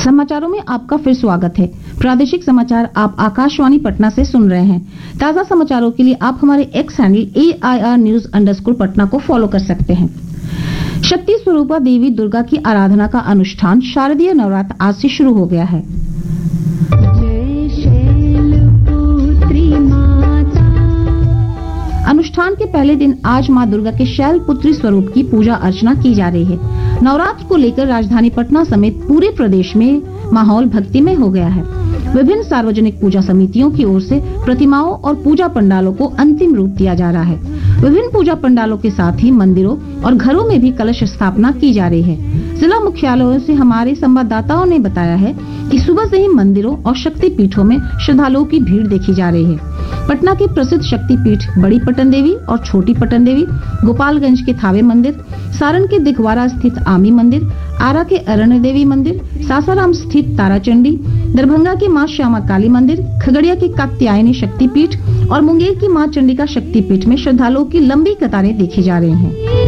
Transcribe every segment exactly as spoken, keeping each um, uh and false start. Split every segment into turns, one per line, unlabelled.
समाचारों में आपका फिर स्वागत है। प्रादेशिक समाचार आप आकाशवाणी पटना से सुन रहे हैं। ताज़ा समाचारों के लिए आप हमारे x handle A I R news underscore Patna को फॉलो कर सकते हैं। शक्ति स्वरूपा देवी दुर्गा की आराधना का अनुष्ठान शारदीय नवरात्र आज से शुरू हो गया है। अनुष्ठान के पहले दिन आज मां दुर्गा के शैलपुत्री स्वरूप की पूजा अर्चना की जा रही है। नवरात्र को लेकर राजधानी पटना समेत पूरे प्रदेश में माहौल भक्तिमय हो गया है। विभिन्न सार्वजनिक पूजा समितियों की ओर से प्रतिमाओं और पूजा पंडालों को अंतिम रूप दिया जा रहा है। विभिन्न पूजा पंडालों के साथ ही मंदिरों और घरों में भी कलश स्थापना की जा रही है। जिला मुख्यालयों से हमारे संवाददाताओं ने बताया है कि सुबह से ही मंदिरों और शक्ति पीठों में श्रद्धालुओं की भीड़ देखी जा रही है। पटना के प्रसिद्ध शक्ति पीठ बड़ी पटन देवी और छोटी पटन देवी, गोपालगंज के थावे मंदिर, सारण के दिघवारा स्थित आमी मंदिर, आरा के अरण्य देवी मंदिर, सासाराम स्थित ताराचंडी, दरभंगा के मां श्यामा काली मंदिर, खगड़िया के कात्यायनी शक्ति पीठ और मुंगेर की मां चंडिका शक्ति पीठ में श्रद्धालुओं की लंबी कतारें देखी जा रही हैं।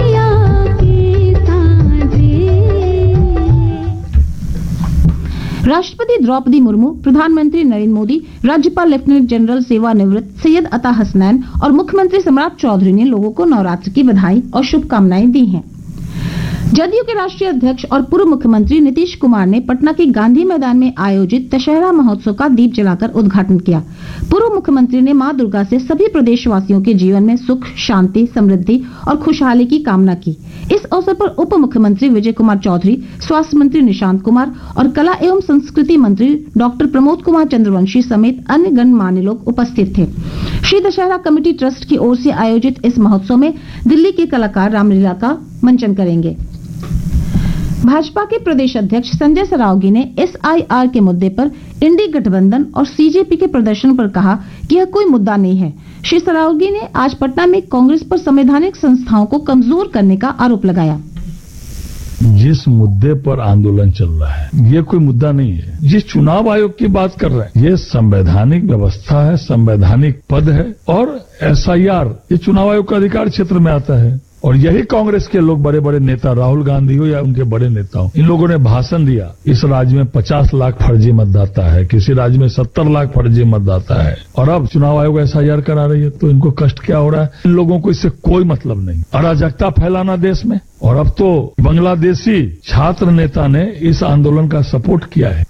राष्ट्रपति द्रौपदी मुर्मू, प्रधानमंत्री नरेंद्र मोदी, राज्यपाल लेफ्टिनेंट जनरल सेवानिवृत्त सैयद अता हसनैन और मुख्यमंत्री सम्राट चौधरी ने लोगों को नवरात्र की बधाई और शुभकामनाएं दी हैं। जदयू के राष्ट्रीय अध्यक्ष और पूर्व मुख्यमंत्री नीतीश कुमार ने पटना के गांधी मैदान में आयोजित दशहरा महोत्सव का दीप जलाकर उद्घाटन किया। पूर्व मुख्यमंत्री ने मां दुर्गा से सभी प्रदेशवासियों के जीवन में सुख, शांति, समृद्धि और खुशहाली की कामना की। इस अवसर पर उप मुख्यमंत्री विजय कुमार चौधरी, स्वास्थ्य मंत्री निशांत कुमार और कला एवं संस्कृति मंत्री डॉक्टर प्रमोद कुमार चंद्रवंशी समेत अन्य गणमान्य लोग उपस्थित थे। श्री दशहरा कमेटी ट्रस्ट की ओर से आयोजित इस महोत्सव में दिल्ली के कलाकार रामलीला का मंचन करेंगे। भाजपा के प्रदेश अध्यक्ष संजय सरावगी ने एस आई आर के मुद्दे पर इंडी गठबंधन और सी जे पी के प्रदर्शन पर कहा कि यह कोई मुद्दा नहीं है। श्री सरावगी ने आज पटना में कांग्रेस पर संवैधानिक संस्थाओं को कमजोर करने का आरोप लगाया।
जिस मुद्दे पर आंदोलन चल रहा है ये कोई मुद्दा नहीं है। जिस चुनाव आयोग की बात कर रहे हैं ये संवैधानिक व्यवस्था है, संवैधानिक पद है और एस आई आर ये चुनाव आयोग का अधिकार क्षेत्र में आता है। और यही कांग्रेस के लोग, बड़े बड़े नेता, राहुल गांधी हो या उनके बड़े नेता हो, इन लोगों ने भाषण दिया इस राज्य में पचास लाख फर्जी मतदाता है, किसी राज्य में सत्तर लाख फर्जी मतदाता है और अब चुनाव आयोग एस आई आर करा रही है। तो इनको कष्ट क्या हो रहा है? इन लोगों को इससे कोई मतलब नहीं। अराजकता फैलाना देश में। और अब तो बांग्लादेशी छात्र नेता ने इस आंदोलन का सपोर्ट किया है।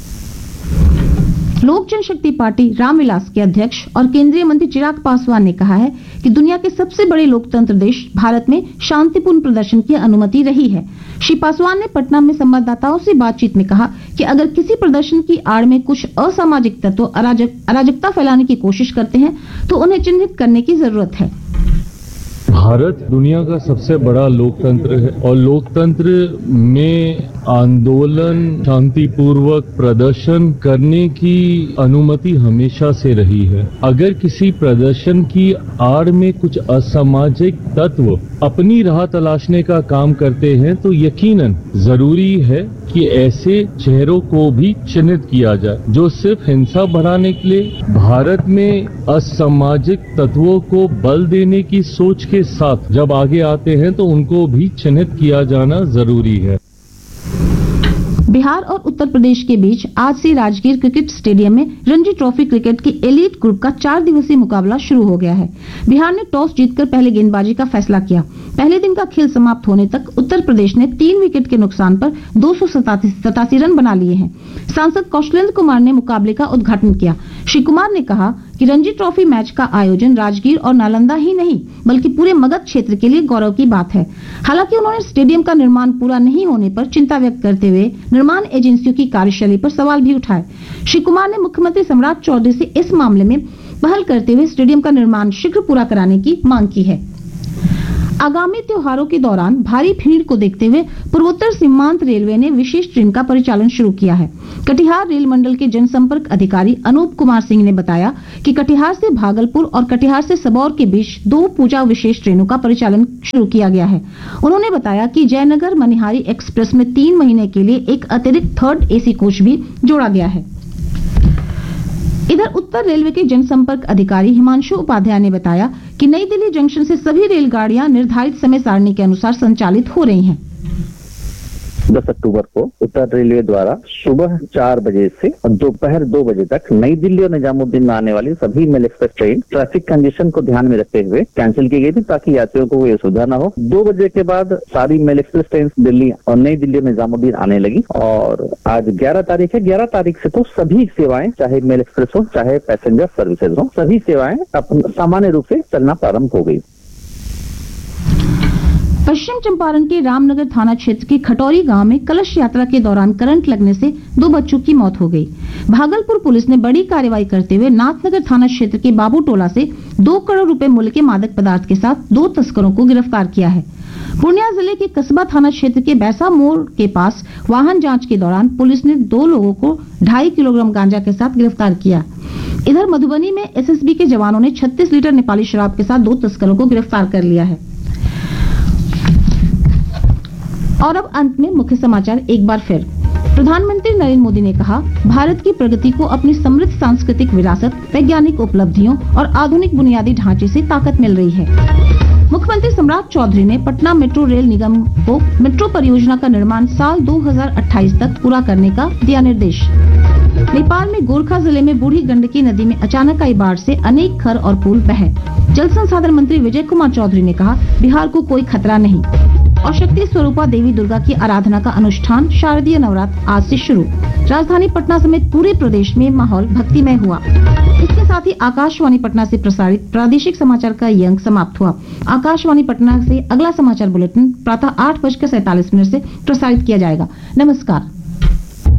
लोक जनशक्ति पार्टी रामविलास के अध्यक्ष और केंद्रीय मंत्री चिराग पासवान ने कहा है कि दुनिया के सबसे बड़े लोकतंत्र देश भारत में शांतिपूर्ण प्रदर्शन की अनुमति रही है। श्री पासवान ने पटना में संवाददाताओं से बातचीत में कहा कि अगर किसी प्रदर्शन की आड़ में कुछ असामाजिक तत्व अराजक, अराजकता फैलाने की कोशिश करते हैं तो उन्हें चिन्हित करने की जरूरत है।
भारत दुनिया का सबसे बड़ा लोकतंत्र है और लोकतंत्र में आंदोलन, शांतिपूर्वक प्रदर्शन करने की अनुमति हमेशा से रही है। अगर किसी प्रदर्शन की आड़ में कुछ असामाजिक तत्व अपनी राह तलाशने का काम करते हैं तो यकीनन जरूरी है कि ऐसे चेहरों को भी चिन्हित किया जाए जो सिर्फ हिंसा बढ़ाने के लिए भारत में असामाजिक तत्वों को बल देने की सोच के साथ जब आगे आते हैं तो उनको भी चिन्हित किया जाना जरूरी है।
बिहार और उत्तर प्रदेश के बीच आज से राजगीर क्रिकेट स्टेडियम में रणजी ट्रॉफी क्रिकेट के एलीट ग्रुप का चार दिवसीय मुकाबला शुरू हो गया है। बिहार ने टॉस जीतकर पहले गेंदबाजी का फैसला किया। पहले दिन का खेल समाप्त होने तक उत्तर प्रदेश ने तीन विकेट के नुकसान पर दो सौ सतासी रन बना लिए हैं। सांसद कौशलेंद्र कुमार ने मुकाबले का उद्घाटन किया। श्री कुमार ने कहा कि रणजी ट्रॉफी मैच का आयोजन राजगीर और नालंदा ही नहीं बल्कि पूरे मगध क्षेत्र के लिए गौरव की बात है। हालांकि उन्होंने स्टेडियम का निर्माण पूरा नहीं होने पर चिंता व्यक्त करते हुए निर्माण एजेंसियों की कार्यशैली पर सवाल भी उठाए। श्री कुमार ने मुख्यमंत्री सम्राट चौधरी से इस मामले में पहल करते हुए स्टेडियम का निर्माण शीघ्र पूरा कराने की मांग की है। आगामी त्योहारों के दौरान भारी भीड़ को देखते हुए पूर्वोत्तर सीमांत रेलवे ने विशेष ट्रेन का परिचालन शुरू किया है। कटिहार रेल मंडल के जनसंपर्क अधिकारी अनूप कुमार सिंह ने बताया कि कटिहार से भागलपुर और कटिहार से सबौर के बीच दो पूजा विशेष ट्रेनों का परिचालन शुरू किया गया है। उन्होंने बताया कि जयनगर मनिहारी एक्सप्रेस में तीन महीने के लिए एक अतिरिक्त थर्ड एसी कोच भी जोड़ा गया है। इधर उत्तर रेलवे के जनसंपर्क अधिकारी हिमांशु उपाध्याय ने बताया कि नई दिल्ली जंक्शन से सभी रेलगाड़ियां निर्धारित समय सारणी के अनुसार संचालित हो रही हैं।
दस अक्टूबर को उत्तर रेलवे द्वारा सुबह चार बजे से दोपहर दो बजे तक नई दिल्ली और निजामुद्दीन में आने वाली सभी mail express train traffic condition को ध्यान में रखते हुए कैंसिल की गई थी, ताकि यात्रियों को कोई असुविधा न हो। दो बजे के बाद सारी मेल एक्सप्रेस ट्रेन दिल्ली और नई दिल्ली और निजामुद्दीन आने लगी और आज ग्यारह तारीख है। ग्यारह तारीख से तो सभी सेवाएं, चाहे मेल एक्सप्रेस हो चाहे पैसेंजर सर्विसेज हो, सभी सेवाएं अपन सामान्य रूप से चलना प्रारंभ हो गई।
पश्चिम चंपारण के रामनगर थाना क्षेत्र के खटौरी गांव में कलश यात्रा के दौरान करंट लगने से दो बच्चों की मौत हो गई। भागलपुर पुलिस ने बड़ी कार्रवाई करते हुए नाथनगर थाना क्षेत्र के बाबू टोला से दो करोड़ रुपए मूल्य के मादक पदार्थ के साथ दो तस्करों को गिरफ्तार किया है। पूर्णिया जिले के कस्बा थाना क्षेत्र के बैसा मोड़ के पास वाहन जांच के दौरान पुलिस ने दो लोगों को ढाई किलोग्राम गांजा के साथ गिरफ्तार किया। इधर मधुबनी में एसएसबी के जवानों ने छत्तीस लीटर नेपाली शराब के साथ दो तस्करों को गिरफ्तार कर लिया है। और अब अंत में मुख्य समाचार एक बार फिर। प्रधानमंत्री नरेंद्र मोदी ने कहा, भारत की प्रगति को अपनी समृद्ध सांस्कृतिक विरासत, वैज्ञानिक उपलब्धियों और आधुनिक बुनियादी ढांचे से ताकत मिल रही है। मुख्यमंत्री सम्राट चौधरी ने पटना मेट्रो रेल निगम को मेट्रो परियोजना का निर्माण साल दो हज़ार अट्ठाईस तक पूरा करने का दिया निर्देश। नेपाल में गोरखा जिले में बूढ़ी गंडकी नदी में अचानक आई बाढ़ से अनेक घर और पुल बहे। जल संसाधन मंत्री विजय कुमार चौधरी ने कहा, बिहार को कोई खतरा नहीं। और शक्ति स्वरूपा देवी दुर्गा की आराधना का अनुष्ठान शारदीय नवरात्र आज से शुरू। राजधानी पटना समेत पूरे प्रदेश में माहौल भक्तिमय हुआ। इसके साथ ही आकाशवाणी पटना से प्रसारित प्रादेशिक समाचार का ये अंक समाप्त हुआ। आकाशवाणी पटना से अगला समाचार बुलेटिन प्रातः आठ बजकर सैंतालीस मिनट से प्रसारित किया जाएगा। नमस्कार।